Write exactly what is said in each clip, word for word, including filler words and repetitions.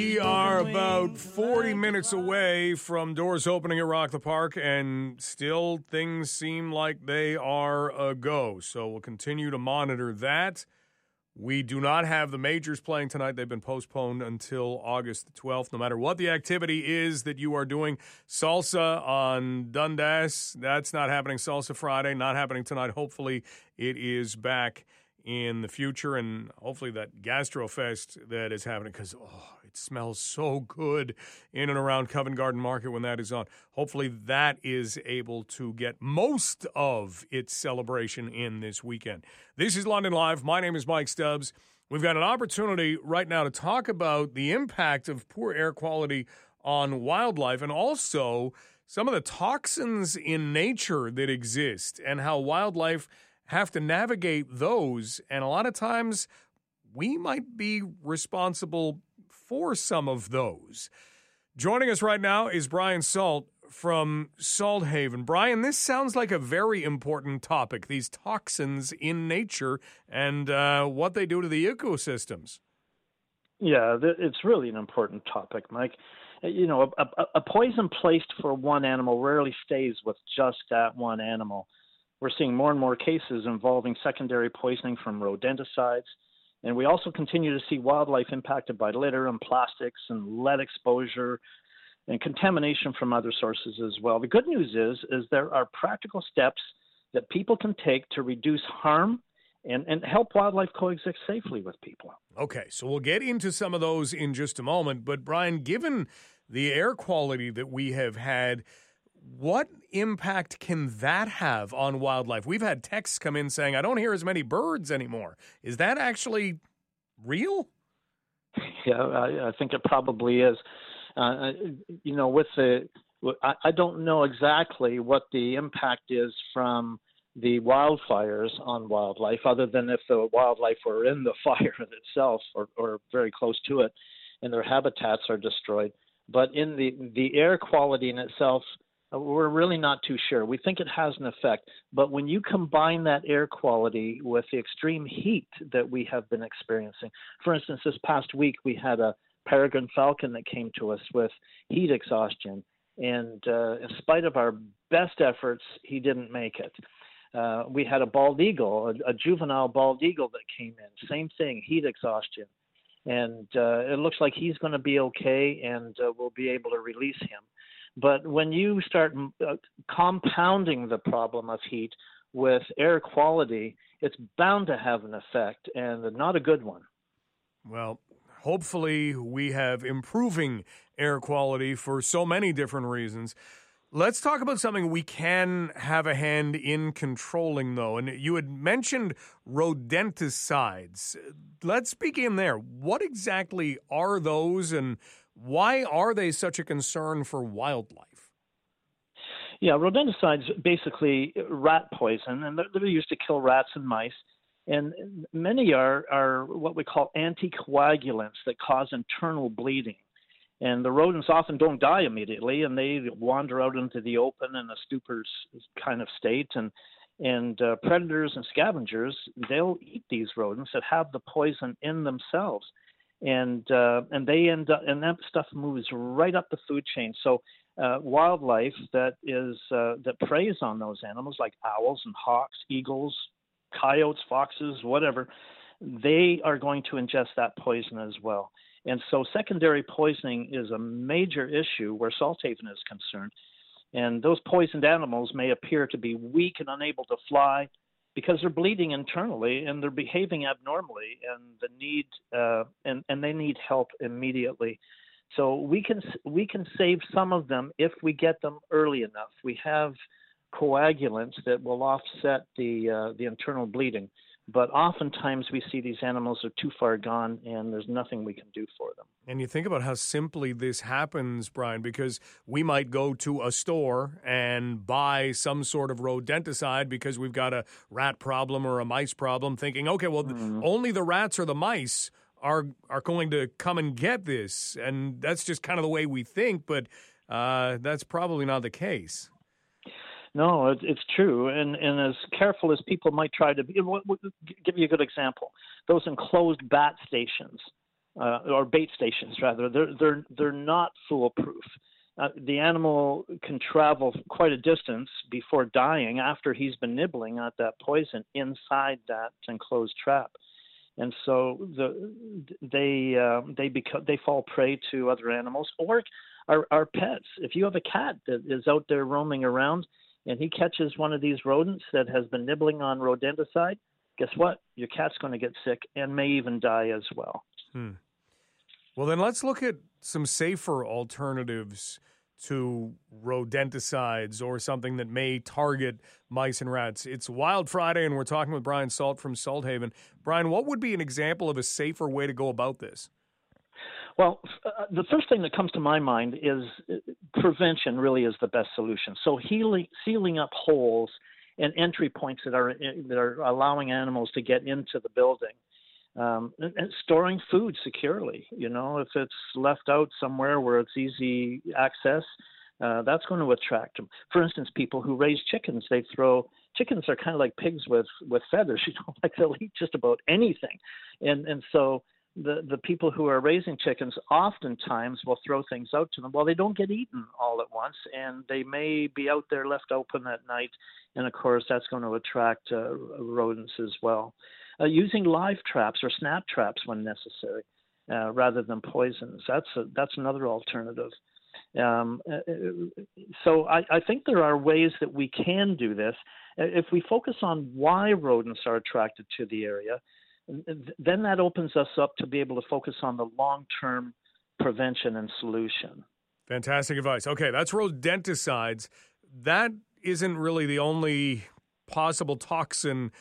We are about forty minutes away from doors opening at Rock the Park, and still things seem like they are a go. So we'll continue to monitor that. We do not have the majors playing tonight. They've been postponed until August the twelfth. No matter what the activity is that you are doing, Salsa on Dundas, that's not happening. Salsa Friday, not happening tonight. Hopefully it is back in the future, and hopefully that GastroFest that is happening, because oh, it smells so good in and around Covent Garden Market when that is on. Hopefully that is able to get most of its celebration in this weekend. This is London Live. My name is Mike Stubbs. We've got an opportunity right now to talk about the impact of poor air quality on wildlife, and also some of the toxins in nature that exist and how wildlife have to navigate those, and a lot of times we might be responsible for some of those. Joining us right now is Brian Salt from Salthaven. Brian, this sounds like a very important topic, these toxins in nature and uh, what they do to the ecosystems. Yeah, it's really an important topic, Mike. You know, a, a, a poison placed for one animal rarely stays with just that one animal. We're seeing more and more cases involving secondary poisoning from rodenticides, and we also continue to see wildlife impacted by litter and plastics and lead exposure and contamination from other sources as well. The good news is, is there are practical steps that people can take to reduce harm and, and help wildlife coexist safely with people. Okay, so we'll get into some of those in just a moment, but Brian, given the air quality that we have had, what impact can that have on wildlife? We've had texts come in saying, I don't hear as many birds anymore. Is that actually real? Yeah, I, I think it probably is. Uh, you know, with the, I, I don't know exactly what the impact is from the wildfires on wildlife, other than if the wildlife were in the fire itself or, or very close to it and their habitats are destroyed. But in the, the air quality in itself, we're really not too sure. We think it has an effect. But when you combine that air quality with the extreme heat that we have been experiencing, for instance, this past week we had a peregrine falcon that came to us with heat exhaustion. And uh, in spite of our best efforts, he didn't make it. Uh, we had a bald eagle, a, a juvenile bald eagle that came in. Same thing, heat exhaustion. And uh, it looks like he's going to be okay, and uh, we'll be able to release him. But when you start uh, compounding the problem of heat with air quality, it's bound to have an effect, and not a good one. Well, hopefully we have improving air quality for so many different reasons. Let's talk about something we can have a hand in controlling, though. And you had mentioned rodenticides. Let's begin there. What exactly are those, and why are they such a concern for wildlife? Yeah, rodenticides basically rat poison, and they're, they're used to kill rats and mice. And many are, are what we call anticoagulants that cause internal bleeding. And the rodents often don't die immediately, and they wander out into the open in a stupor kind of state. And and uh, predators and scavengers, they'll eat these rodents that have the poison in themselves. And uh, and they end up, and that stuff moves right up the food chain. So uh, wildlife that is uh, that preys on those animals, like owls and hawks, eagles, coyotes, foxes, whatever, they are going to ingest that poison as well. And so secondary poisoning is a major issue where Salthaven is concerned. And those poisoned animals may appear to be weak and unable to fly because they're bleeding internally and they're behaving abnormally, and the need uh, and and they need help immediately. So we can we can save some of them if we get them early enough. We have coagulants that will offset the uh, the internal bleeding. But oftentimes we see these animals are too far gone, and there's nothing we can do for them. And you think about how simply this happens, Brian, because we might go to a store and buy some sort of rodenticide because we've got a rat problem or a mice problem, thinking, okay, well, mm. only the rats or the mice are are going to come and get this. And that's just kind of the way we think, but uh, that's probably not the case. No, it, it's true, and, and as careful as people might try to be, we'll, we'll give you a good example. Those enclosed bat stations uh, or bait stations rather. They're they're they're not foolproof. Uh, the animal can travel quite a distance before dying after he's been nibbling at that poison inside that enclosed trap, and so the they uh, they become they fall prey to other animals or our, our pets. If you have a cat that is out there roaming around and he catches one of these rodents that has been nibbling on rodenticide, guess what? Your cat's going to get sick and may even die as well. Hmm. Well, then let's look at some safer alternatives to rodenticides or something that may target mice and rats. It's Wild Friday, and we're talking with Brian Salt from Salthaven. Brian, what would be an example of a safer way to go about this? Well, uh, the first thing that comes to my mind is prevention really is the best solution. So healing, sealing up holes and entry points that are that are allowing animals to get into the building. Um, and, and storing food securely. You know, if it's left out somewhere where it's easy access, uh, that's going to attract them. For instance, people who raise chickens, they throw chickens are kind of like pigs with, with feathers. You know, like they'll eat just about anything, and and so the the people who are raising chickens oftentimes will throw things out to them. Well, they don't get eaten all at once, and they may be out there left open at night, and of course that's going to attract uh, rodents as well. Uh, using live traps or snap traps when necessary, uh, rather than poisons. That's a, that's another alternative. Um, so I, I think there are ways that we can do this. If we focus on why rodents are attracted to the area, then that opens us up to be able to focus on the long-term prevention and solution. Fantastic advice. Okay, that's rodenticides. That isn't really the only possible toxin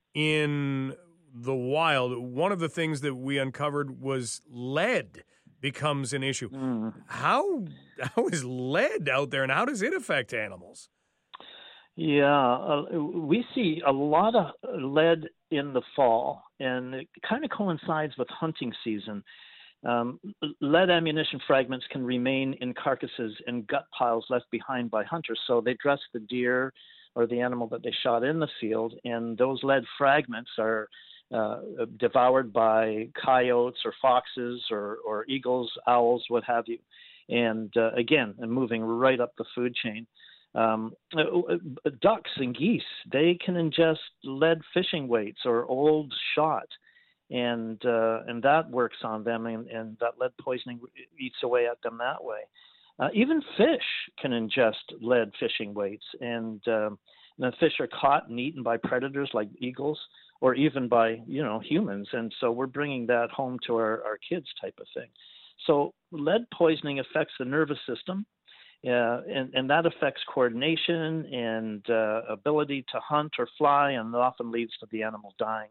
in the wild. One of the things that we uncovered was lead becomes an issue. Mm. How how is lead out there, and how does it affect animals? Yeah, uh, we see a lot of lead in the fall, and it kind of coincides with hunting season. Um, lead ammunition fragments can remain in carcasses and gut piles left behind by hunters, so they dress the deer or the animal that they shot in the field, and those lead fragments are uh, devoured by coyotes or foxes or, or eagles, owls, what have you. And uh, again, and moving right up the food chain. Um, uh, ducks and geese, they can ingest lead fishing weights or old shot, and uh, and that works on them, and, and that lead poisoning eats away at them that way. Uh, even fish can ingest lead fishing weights, and uh, the fish are caught and eaten by predators like eagles, or even by you know humans. And so we're bringing that home to our, our kids, type of thing. So lead poisoning affects the nervous system, uh, and and that affects coordination and uh, ability to hunt or fly, and often leads to the animal dying.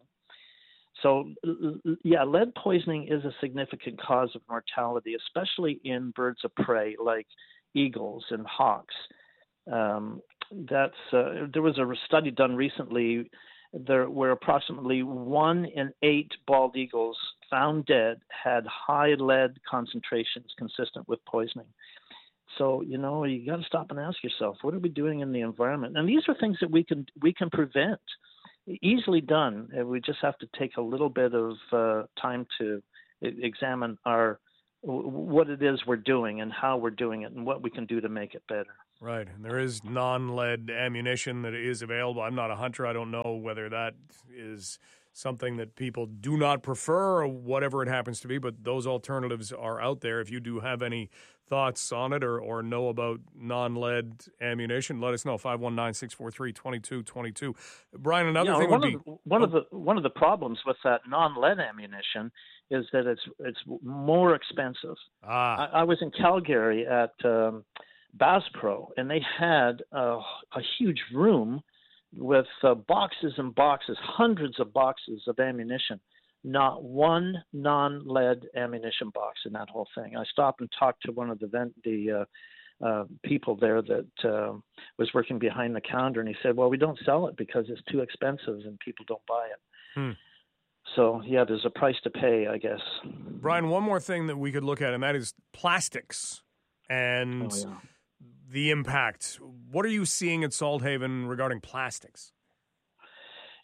So, yeah, lead poisoning is a significant cause of mortality, especially in birds of prey like eagles and hawks. Um, that's uh, there was a study done recently there where approximately one in eight bald eagles found dead had high lead concentrations consistent with poisoning. So, you know, you got to stop and ask yourself, what are we doing in the environment? And these are things that we can we can prevent. Easily done. We just have to take a little bit of uh, time to examine our what it is we're doing and how we're doing it and what we can do to make it better. Right. And there is non-lead ammunition that is available. I'm not a hunter. I don't know whether that is something that people do not prefer or whatever it happens to be, but those alternatives are out there. If you do have any thoughts on it or, or know about non-lead ammunition, let us know. five one nine, six four three, two two two two. Brian, another you know, thing one would of be... The, one, oh. of the, one of the problems with that non-lead ammunition is that it's it's more expensive. Ah. I, I was in Calgary at um, Bass Pro, and they had a, a huge room with uh, boxes and boxes, hundreds of boxes of ammunition, not one non-lead ammunition box in that whole thing. I stopped and talked to one of the vent, the uh, uh, people there that uh, was working behind the counter, and he said, well, we don't sell it because it's too expensive and people don't buy it. Hmm. So, yeah, there's a price to pay, I guess. Brian, one more thing that we could look at, and that is plastics and oh, yeah. the impact. What are you seeing at Salthaven regarding plastics?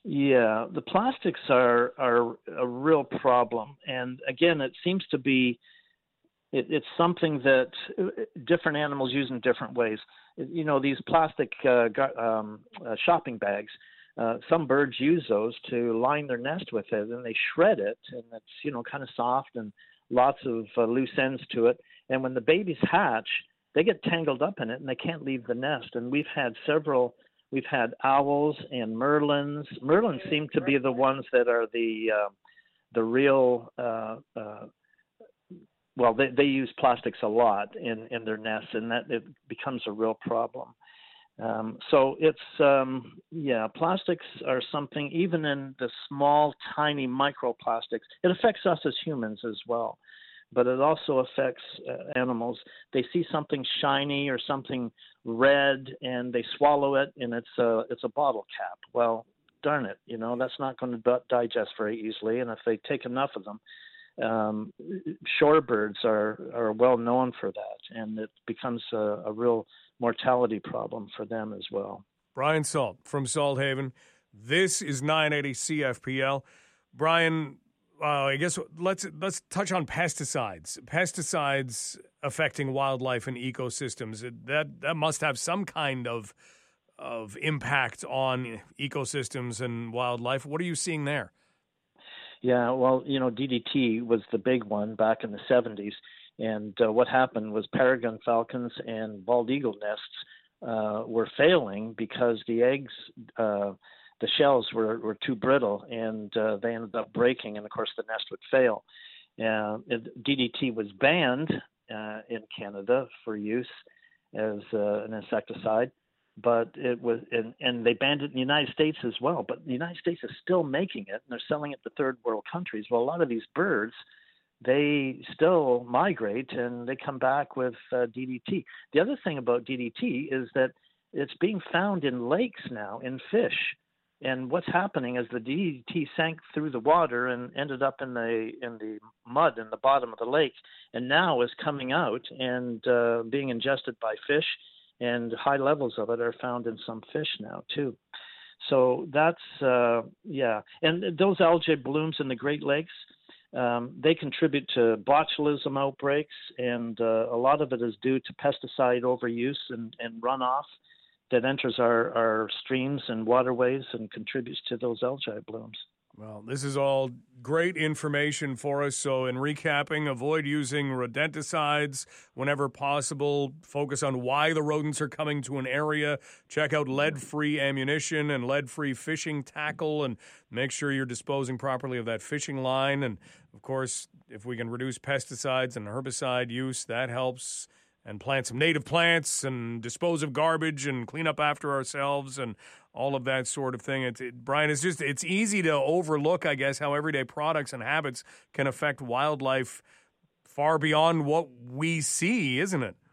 Yeah, the plastics are are a real problem, and again, it seems to be it, it's something that different animals use in different ways. You know, these plastic uh, um, uh, shopping bags. Uh, some birds use those to line their nest with it, and they shred it, and it's you know kind of soft and lots of uh, loose ends to it. And when the babies hatch, they get tangled up in it, and they can't leave the nest. And we've had several. We've had owls and merlins. Merlins seem to be the ones that are the uh, the real. Uh, uh, well, they, they use plastics a lot in, in their nests, and that it becomes a real problem. Um, so it's um, yeah, plastics are something. Even in the small, tiny microplastics, it affects us as humans as well. But it also affects uh, animals. They see something shiny or something red, and they swallow it, and it's a it's a bottle cap. Well, darn it, you know that's not going to digest very easily. And if they take enough of them, um, shorebirds are are well known for that, and it becomes a, a real mortality problem for them as well. Brian Salt from Salthaven. This is nine eighty C F P L. Brian. Uh, I guess let's let's touch on pesticides. Pesticides affecting wildlife and ecosystems. That that must have some kind of of impact on ecosystems and wildlife. What are you seeing there? Yeah, well, you know, D D T was the big one back in the seventies, and uh, what happened was peregrine falcons and bald eagle nests uh, were failing because the eggs. Uh, The shells were, were too brittle, and uh, they ended up breaking, and of course the nest would fail. Uh, D D T was banned uh, in Canada for use as uh, an insecticide, but it was, and, and they banned it in the United States as well. But the United States is still making it, and they're selling it to third world countries. Well, a lot of these birds, they still migrate, and they come back with uh, D D T. The other thing about D D T is that it's being found in lakes now, in fish. And what's happening is the D D T sank through the water and ended up in the in the mud in the bottom of the lake, and now is coming out and uh, being ingested by fish, and high levels of it are found in some fish now too. So that's uh, yeah, and those algae blooms in the Great Lakes, um, they contribute to botulism outbreaks, and uh, a lot of it is due to pesticide overuse and, and runoff that enters our, our streams and waterways and contributes to those algae blooms. Well, this is all great information for us. So in recapping, avoid using rodenticides whenever possible. Focus on why the rodents are coming to an area. Check out lead-free ammunition and lead-free fishing tackle, and make sure you're disposing properly of that fishing line. And, of course, if we can reduce pesticides and herbicide use, that helps. And plant some native plants and dispose of garbage and clean up after ourselves and all of that sort of thing. It's, it, Brian, it's just it's easy to overlook, I guess, how everyday products and habits can affect wildlife far beyond what we see, isn't it?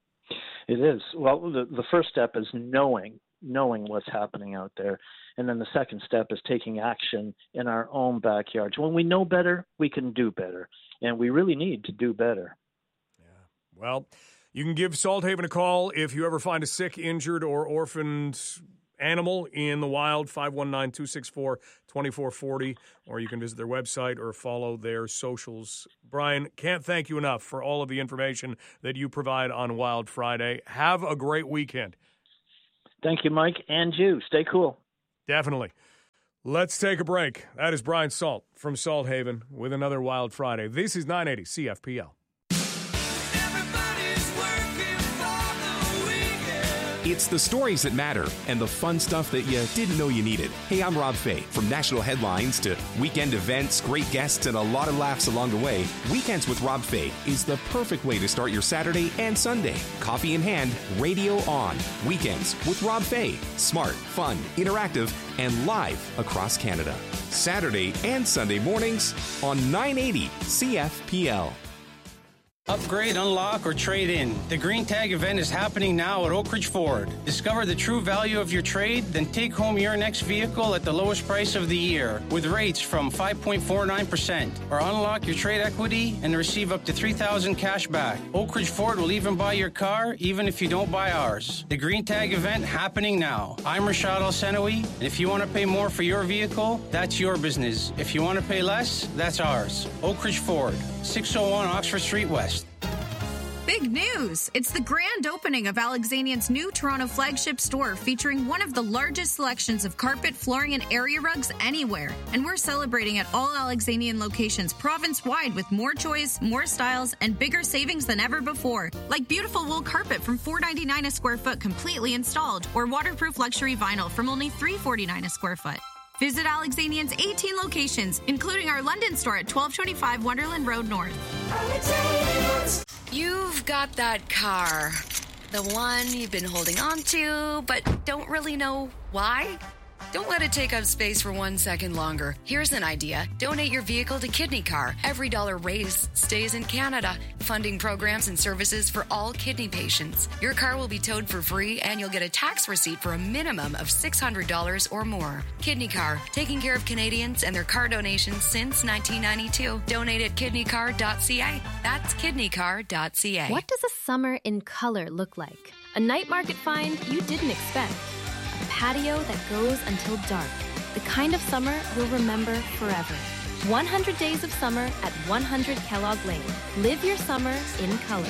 It is. Well, the, the first step is knowing, knowing what's happening out there. And then the second step is taking action in our own backyards. When we know better, we can do better. And we really need to do better. Yeah. Well, you can give Salthaven a call if you ever find a sick, injured, or orphaned animal in the wild, five one nine, two six four, two four four zero, or you can visit their website or follow their socials. Brian, can't thank you enough for all of the information that you provide on Wild Friday. Have a great weekend. Thank you, Mike, and you. Stay cool. Definitely. Let's take a break. That is Brian Salt from Salthaven with another Wild Friday. This is nine eighty C F P L. It's the stories that matter and the fun stuff that you didn't know you needed. Hey, I'm Rob Fay. From national headlines to weekend events, great guests, and a lot of laughs along the way, Weekends with Rob Fay is the perfect way to start your Saturday and Sunday. Coffee in hand, radio on. Weekends with Rob Fay. Smart, fun, interactive, and live across Canada. Saturday and Sunday mornings on nine eighty C F P L. Upgrade, unlock, or trade in. The Green Tag event is happening now at Oak Ridge Ford. Discover the true value of your trade, then take home your next vehicle at the lowest price of the year with rates from five point four nine percent. Or unlock your trade equity and receive up to three thousand dollars cash back. Oak Ridge Ford will even buy your car, even if you don't buy ours. The Green Tag event happening now. I'm Rashad El-Senoui, and if you want to pay more for your vehicle, that's your business. If you want to pay less, that's ours. Oak Ridge Ford, six oh one Oxford Street West. Big news! It's the grand opening of Alexanian's new Toronto flagship store featuring one of the largest selections of carpet, flooring, and area rugs anywhere. And we're celebrating at all Alexanian locations province-wide with more choice, more styles, and bigger savings than ever before. Like beautiful wool carpet from four dollars and ninety-nine cents a square foot completely installed, or waterproof luxury vinyl from only three dollars and forty-nine cents a square foot. Visit Alexanian's eighteen locations, including our London store at twelve twenty-five Wonderland Road North. You've got that car. The one you've been holding on to, but don't really know why? Don't let it take up space for one second longer. Here's an idea. Donate your vehicle to Kidney Car. Every dollar raised stays in Canada, funding programs and services for all kidney patients. Your car will be towed for free, and you'll get a tax receipt for a minimum of six hundred dollars or more. Kidney Car, taking care of Canadians and their car donations since nineteen ninety-two. Donate at kidney car dot c a. That's kidney car dot c a. What does a summer in color look like? A night market find you didn't expect. A patio that goes until dark. The kind of summer you'll remember forever. one hundred days of summer at one hundred Kellogg Lane. Live your summer in color.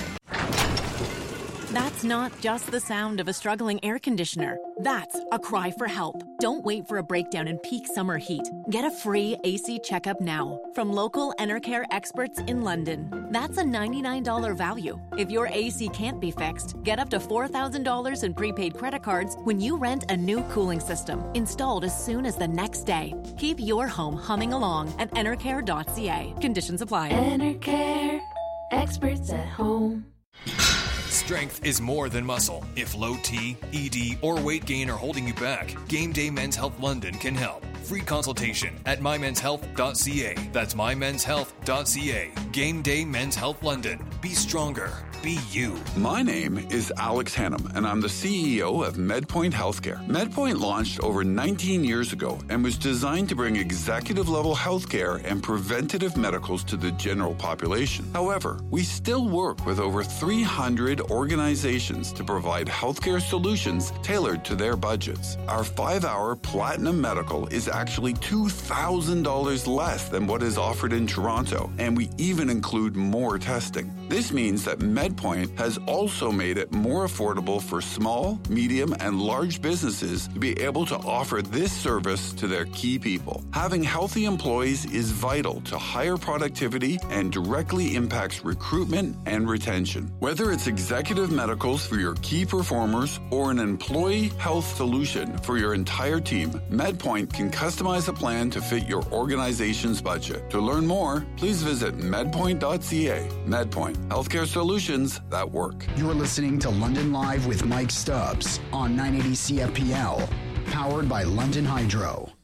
That's not just the sound of a struggling air conditioner. That's a cry for help. Don't wait for a breakdown in peak summer heat. Get a free A C checkup now from local Enercare experts in London. That's a ninety-nine dollars value. If your A C can't be fixed, get up to four thousand dollars in prepaid credit cards when you rent a new cooling system, installed as soon as the next day. Keep your home humming along at enercare dot c a. Conditions apply. Enercare, experts at home. Strength is more than muscle. If low T, E D, or weight gain are holding you back, Game Day Men's Health London can help. Free consultation at my mens health dot c a. That's my mens health dot c a. Game Day Men's Health London. Be stronger. Be you. My name is Alex Hannum, and I'm the C E O of MedPoint Healthcare. MedPoint launched over nineteen years ago and was designed to bring executive-level healthcare and preventative medicals to the general population. However, we still work with over three hundred organizations to provide healthcare solutions tailored to their budgets. Our five-hour Platinum Medical is actually two thousand dollars less than what is offered in Toronto, and we even include more testing. This means that MedPoint has also made it more affordable for small, medium, and large businesses to be able to offer this service to their key people. Having healthy employees is vital to higher productivity and directly impacts recruitment and retention. Whether it's executive medicals for your key performers or an employee health solution for your entire team, MedPoint can customize a plan to fit your organization's budget. To learn more, please visit medpoint dot c a. MedPoint, healthcare solutions that work. You're listening to London Live with Mike Stubbs on nine eighty C F P L, powered by London Hydro.